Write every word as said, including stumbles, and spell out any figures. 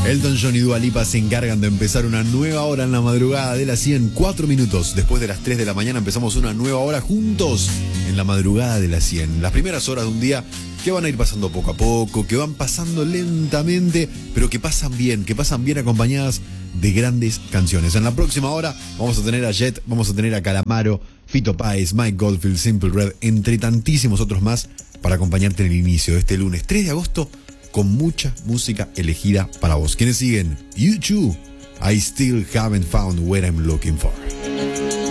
Elton John y Dua Lipa se encargan de empezar una nueva hora en la madrugada de las cien, cuatro minutos. Después de las tres de la mañana empezamos una nueva hora juntos en la madrugada de las cien. Las primeras horas de un día que van a ir pasando poco a poco, que van pasando lentamente, pero que pasan bien, que pasan bien acompañadas de grandes canciones. En la próxima hora vamos a tener a Jet, vamos a tener a Calamaro, Fito Páez, Mike Goldfield, Simple Red, entre tantísimos otros más para acompañarte en el inicio de este lunes tres de agosto con mucha música elegida para vos. ¿Quiénes siguen? U dos, I Still Haven't Found What I'm Looking For.